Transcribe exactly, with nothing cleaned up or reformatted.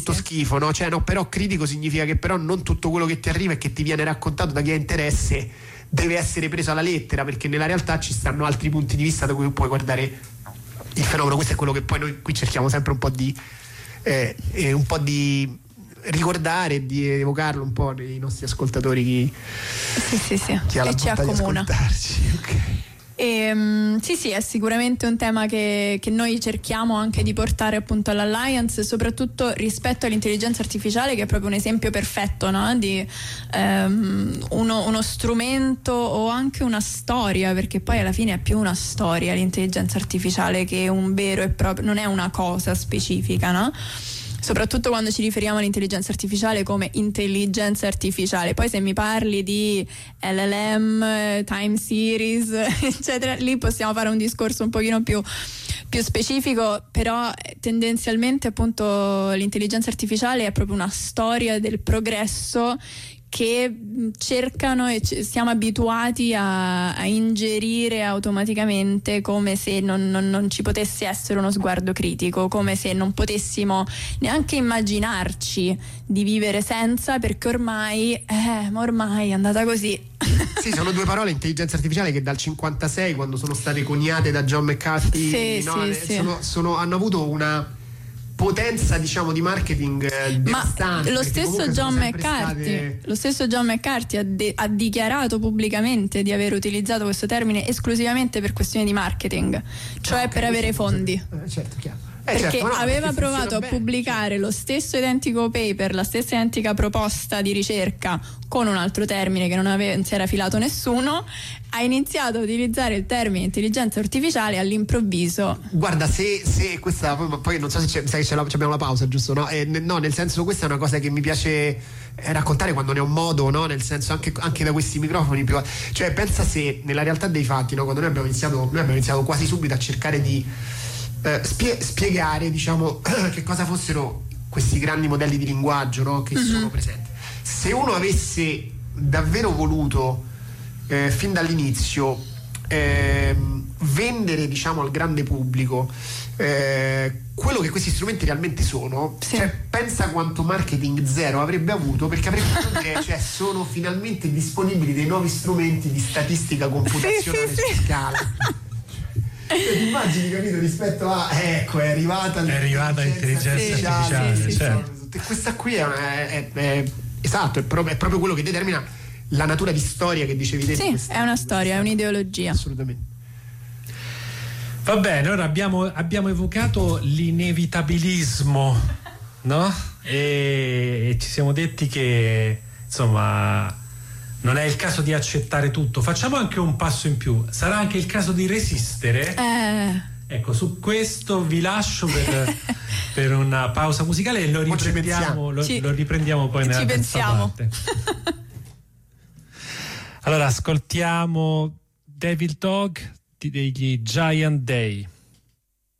tutto schifo, no? Cioè, no, però critico significa che però non tutto quello che ti arriva e che ti viene raccontato da chi ha interesse deve essere preso alla lettera, perché nella realtà ci stanno altri punti di vista da cui puoi guardare il fenomeno. Questo è quello che poi noi qui cerchiamo sempre un po' di eh, eh, un po' di ricordare, di evocarlo un po' nei nostri ascoltatori, chi, sì, sì, sì. chi ha la e ci bontà di accomuna. ascoltarci. Ok. E, um, sì sì, è sicuramente un tema che, che noi cerchiamo anche di portare appunto all'Alliance, soprattutto rispetto all'intelligenza artificiale, che è proprio un esempio perfetto, no? Di um, uno, uno strumento o anche una storia, perché poi alla fine è più una storia l'intelligenza artificiale che un vero e proprio, non è una cosa specifica, no? Soprattutto quando ci riferiamo all'intelligenza artificiale come intelligenza artificiale. Poi se mi parli di L L M, time series, eccetera, lì possiamo fare un discorso un pochino più, più specifico, però tendenzialmente appunto l'intelligenza artificiale è proprio una storia del progresso che cercano e c- siamo abituati a, a ingerire automaticamente, come se non, non, non ci potesse essere uno sguardo critico, come se non potessimo neanche immaginarci di vivere senza, perché ormai eh, ma ormai è andata così. Sì, sono due parole, intelligenza artificiale, che dal cinquantasei, quando sono state coniate da John McCarthy, sì, no, sì, sì. Sono, sono, hanno avuto una potenza, diciamo, di marketing eh, devastante. Ma lo stesso John McCarthy state... lo stesso John McCarthy ha, de- ha dichiarato pubblicamente di aver utilizzato questo termine esclusivamente per questioni di marketing, cioè ah, okay, per avere fondi. Eh, certo, chiaro. Eh, perché certo, no, aveva perché provato a bene, pubblicare certo. lo stesso identico paper, la stessa identica proposta di ricerca con un altro termine che non, aveva, non si era filato nessuno, ha iniziato a utilizzare il termine intelligenza artificiale all'improvviso. Guarda, se, se questa poi, poi non so se c'è, sai, c'è la, abbiamo la pausa, giusto? No? Eh, no, nel senso, questa è una cosa che mi piace eh, raccontare quando ne ho modo, no? Nel senso, anche, anche da questi microfoni più, cioè pensa se nella realtà dei fatti, no? Quando noi abbiamo iniziato noi abbiamo iniziato quasi subito a cercare di eh, spie- spiegare, diciamo, che cosa fossero questi grandi modelli di linguaggio, no? Che mm-hmm. sono presenti. Se uno avesse davvero voluto eh, fin dall'inizio eh, vendere, diciamo, al grande pubblico eh, quello che questi strumenti realmente sono, sì. Cioè pensa quanto marketing zero avrebbe avuto, perché avrebbe potuto dire, cioè, sono finalmente disponibili dei nuovi strumenti di statistica computazionale sì, sì, su sì. scala. Cioè, ti immagini, capito, rispetto a ecco è arrivata è arrivata l'intelligenza artificiale, artificiale sì, sì, certo. E questa qui è, è, è esatto, è proprio, è proprio quello che determina la natura di storia che dicevi te. Sì, questa, è una storia, è un'ideologia. Assolutamente. Va bene, ora abbiamo, abbiamo evocato l'inevitabilismo, no? E, e ci siamo detti che insomma non è il caso di accettare tutto. Facciamo anche un passo in più. Sarà anche il caso di resistere? Eh. Ecco, su questo vi lascio per, per una pausa musicale e lo riprendiamo, lo, ci, lo riprendiamo poi nella ci terza pensiamo. parte. Allora, ascoltiamo Devil Dog degli Giant Day.